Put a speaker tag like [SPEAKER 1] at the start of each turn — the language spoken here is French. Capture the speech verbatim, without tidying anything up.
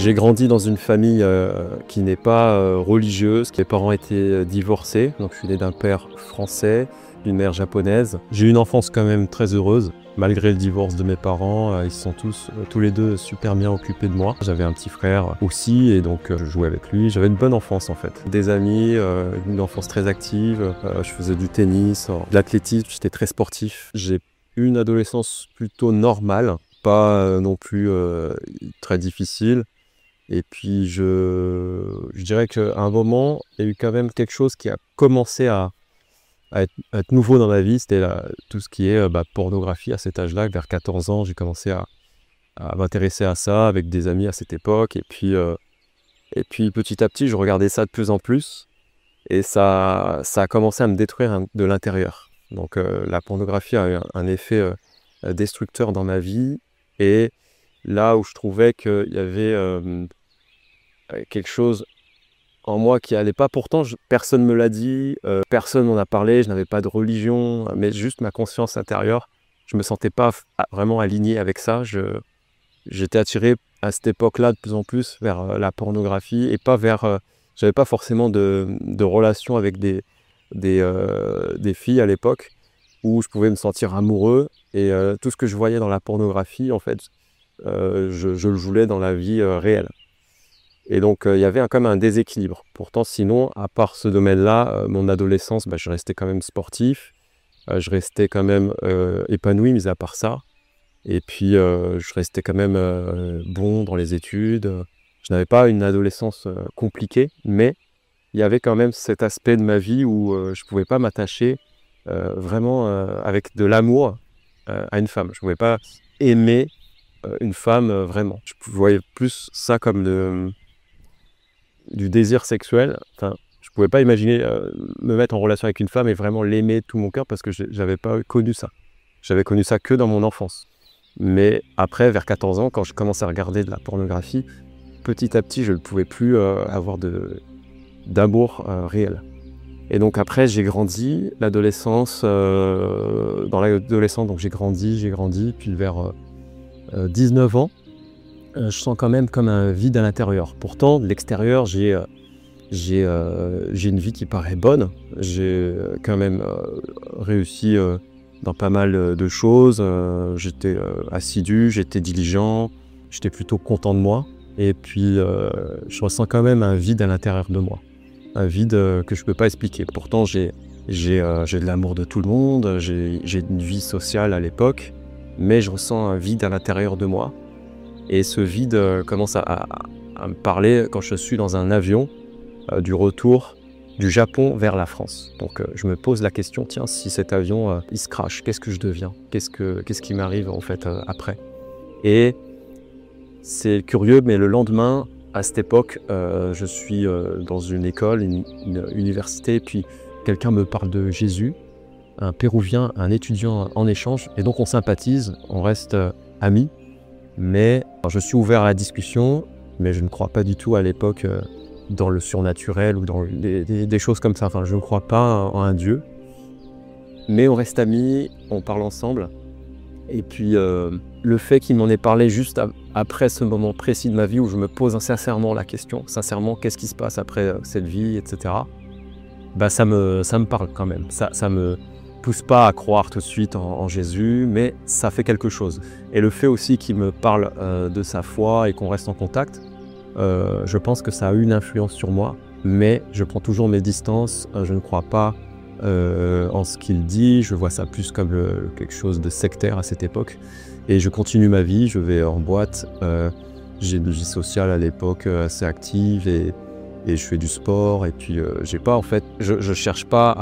[SPEAKER 1] J'ai grandi dans une famille euh, qui n'est pas euh, religieuse. Mes parents étaient euh, divorcés, donc je suis né d'un père français, d'une mère japonaise. J'ai eu une enfance quand même très heureuse. Malgré le divorce de mes parents, euh, ils sont tous, euh, tous les deux super bien occupés de moi. J'avais un petit frère aussi et donc euh, je jouais avec lui. J'avais une bonne enfance en fait. Des amis, euh, une enfance très active. Euh, je faisais du tennis, euh, de l'athlétisme, j'étais très sportif. J'ai eu une adolescence plutôt normale, pas euh, non plus euh, très difficile. Et puis je, je dirais qu'à un moment, il y a eu quand même quelque chose qui a commencé à, à, être, à être nouveau dans ma vie. C'était la, tout ce qui est euh, bah, pornographie à cet âge-là. Vers quatorze ans, j'ai commencé à, à m'intéresser à ça avec des amis à cette époque. Et puis, euh, et puis petit à petit, je regardais ça de plus en plus. Et ça, ça a commencé à me détruire de l'intérieur. Donc euh, la pornographie a eu un, un effet euh, destructeur dans ma vie. Et là où je trouvais qu'il y avait euh, quelque chose en moi qui allait pas. Pourtant, je, personne ne me l'a dit, euh, personne m'en a parlé, je n'avais pas de religion, mais juste ma conscience intérieure. Je me sentais pas f- a- vraiment aligné avec ça. Je, j'étais attiré à cette époque-là de plus en plus vers euh, la pornographie et pas vers... Euh, j'avais pas forcément de, de relation avec des, des, euh, des filles à l'époque où je pouvais me sentir amoureux et euh, tout ce que je voyais dans la pornographie, en fait, euh, je, je le voulais dans la vie euh, réelle. Et donc, euh, il y avait un, comme un déséquilibre. Pourtant, sinon, à part ce domaine-là, euh, mon adolescence, bah, je restais quand même sportif, euh, je restais quand même euh, épanoui, mis à part ça. Et puis, euh, je restais quand même euh, bon dans les études. Je n'avais pas une adolescence euh, compliquée, mais il y avait quand même cet aspect de ma vie où euh, je ne pouvais pas m'attacher euh, vraiment euh, avec de l'amour euh, à une femme. Je ne pouvais pas aimer euh, une femme euh, vraiment. Je voyais plus ça comme de, du désir sexuel. Enfin, je ne pouvais pas imaginer euh, me mettre en relation avec une femme et vraiment l'aimer de tout mon cœur parce que je n'avais pas connu ça. J'avais connu ça que dans mon enfance. Mais après, vers quatorze ans, quand je commençais à regarder de la pornographie, petit à petit, je ne pouvais plus euh, avoir de, d'amour euh, réel. Et donc après, j'ai grandi, l'adolescence, euh, dans l'adolescence, donc j'ai grandi, j'ai grandi, puis vers euh, dix-neuf ans, euh, je sens quand même comme un vide à l'intérieur. Pourtant, de l'extérieur, j'ai, euh, j'ai, euh, j'ai une vie qui paraît bonne, j'ai euh, quand même euh, réussi euh, dans pas mal euh, de choses, euh, j'étais euh, assidu, j'étais diligent, j'étais plutôt content de moi, et puis euh, je ressens quand même un vide à l'intérieur de moi. Un vide euh, que je ne peux pas expliquer. Pourtant, j'ai, j'ai, euh, j'ai de l'amour de tout le monde, j'ai, j'ai une vie sociale à l'époque, mais je ressens un vide à l'intérieur de moi. Et ce vide euh, commence à, à, à me parler quand je suis dans un avion euh, du retour du Japon vers la France. Donc euh, je me pose la question, tiens, si cet avion euh, il se crache, qu'est-ce que je deviens? Qu'est-ce que, qu'est-ce qui m'arrive en fait euh, après? Et c'est curieux, mais le lendemain, à cette époque, euh, je suis euh, dans une école, une, une université, et puis quelqu'un me parle de Jésus, un Péruvien, un étudiant en échange, et donc on sympathise, on reste euh, amis, mais alors, je suis ouvert à la discussion, mais je ne crois pas du tout à l'époque euh, dans le surnaturel ou dans des, des, des choses comme ça, enfin je ne crois pas en un Dieu, mais on reste amis, on parle ensemble. Et puis euh, le fait qu'il m'en ait parlé juste a- après ce moment précis de ma vie où je me pose sincèrement la question, sincèrement, qu'est-ce qui se passe après euh, cette vie, et cetera. Bah, ça me, ça me parle quand même. Ça, ça me pousse pas à croire tout de suite en, en Jésus, mais ça fait quelque chose. Et le fait aussi qu'il me parle euh, de sa foi et qu'on reste en contact, euh, je pense que ça a eu une influence sur moi, mais je prends toujours mes distances, euh, je ne crois pas euh, en ce qu'il dit, je vois ça plus comme le- quelque chose de sectaire à cette époque. Et je continue ma vie, je vais en boîte, euh, j'ai une vie sociale à l'époque euh, assez active et, et je fais du sport. Et puis euh, j'ai pas en fait, je, je cherche pas